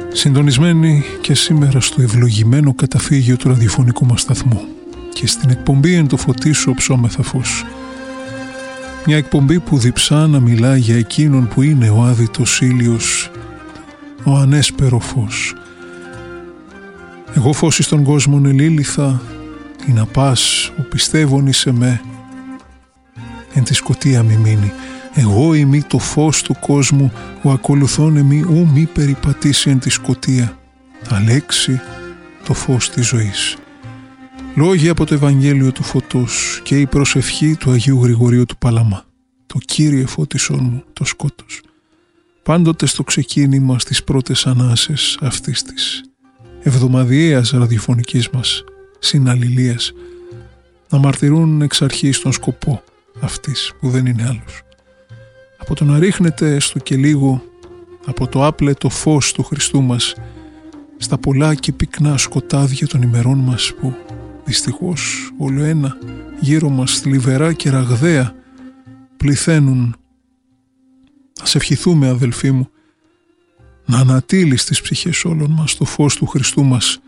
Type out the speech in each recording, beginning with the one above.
Συντονισμένοι και σήμερα στο ευλογημένο καταφύγιο του ραδιοφωνικού μας σταθμού και στην εκπομπή «Εν το φωτί σου οψόμεθα φως». Μια εκπομπή που διψά να μιλά για εκείνον που είναι ο άδειτος ήλιος, ο ανέσπερο φως. Εγώ φως εις τον κόσμον ελήλυθα, ή να πας ο πιστεύων εις εμέ, εν τη σκοτία μη μείνει. Εγώ ημί το φως του κόσμου, ο ακολουθών εμεί ου μη περιπατήσει εν τη σκοτία, αλέξει το φως της ζωής. Λόγια από το Ευαγγέλιο του Φωτός και η προσευχή του Αγίου Γρηγορίου του Παλαμά. Το Κύριε φώτισόν μου το σκότος. Πάντοτε στο ξεκίνημα στις πρώτες ανάσες αυτής της εβδομαδιαίας ραδιοφωνικής μας συναλληλίας να μαρτυρούν εξ αρχής τον σκοπό αυτής που δεν είναι άλλος. Από το να ρίχνεται έστω και λίγο από το άπλετο φως του Χριστού μας στα πολλά και πυκνά σκοτάδια των ημερών μας που δυστυχώς όλο ένα γύρω μας θλιβερά και ραγδαία πληθαίνουν. Ας ευχηθούμε, αδελφοί μου, να ανατείλει στις ψυχές όλων μας το φως του Χριστού μας,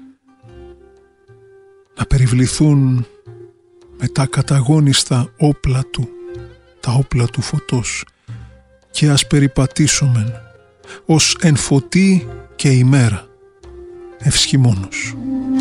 να περιβληθούν με τα καταγόνιστα όπλα του, τα όπλα του φωτός, και ας περιπατήσομεν ως εν φωτί και ημέρα ευσχημόνος.